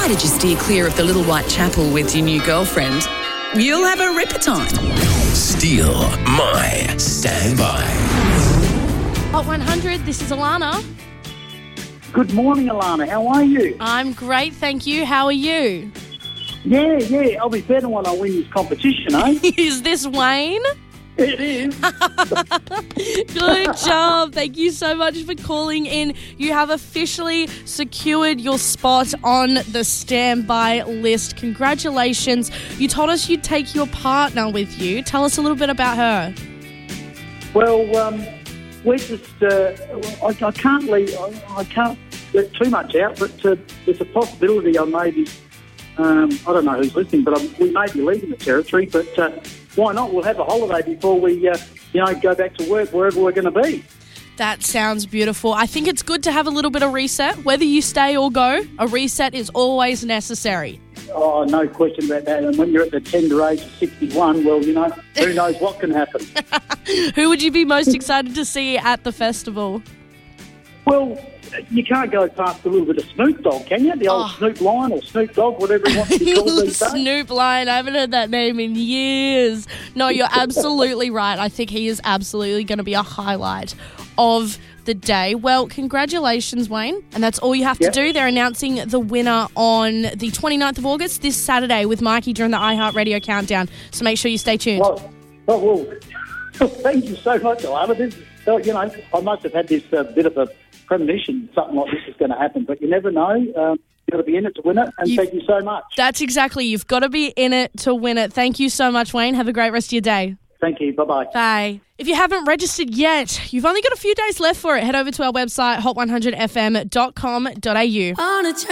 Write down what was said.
provided you steer clear of the Little White Chapel with your new girlfriend, you'll have a ripper time. Steal My Standby. Hot 100, this is Alana. Good morning, Alana. How are you? I'm great, thank you. How are you? Yeah. I'll be better when I win this competition, eh? Is this Wayne? It is. Good job. Thank you so much for calling in. You have officially secured your spot on the standby list. Congratulations. You told us you'd take your partner with you. Tell us a little bit about her. Well, we're just... I can't leave... I can't let too much out, but there's a possibility I may be... I don't know who's listening, but we may be leaving the territory, but... why not? We'll have a holiday before we, go back to work wherever we're going to be. That sounds beautiful. I think it's good to have a little bit of reset. Whether you stay or go, a reset is always necessary. Oh, no question about that. And when you're at the tender age of 61, well, who knows what can happen. Who would you be most excited to see at the festival? Well, you can't go past a little bit of Snoop Dogg, can you? The old Snoop Lion or Snoop Dogg, whatever he wants to be called these days. Snoop Lion. I haven't heard that name in years. No, you're absolutely right. I think he is absolutely going to be a highlight of the day. Well, congratulations, Wayne. And that's all you have to do. They're announcing the winner on the 29th of August, this Saturday, with Mikey during the iHeartRadio Countdown. So make sure you stay tuned. Well, thank you so much, Alana. I must have had this bit of a premonition something like this is going to happen, but you never know. You've got to be in it to win it, and thank you so much. That's exactly. You've got to be in it to win it. Thank you so much, Wayne. Have a great rest of your day. Thank you. Bye-bye. Bye. If you haven't registered yet, you've only got a few days left for it. Head over to our website, hot100fm.com.au.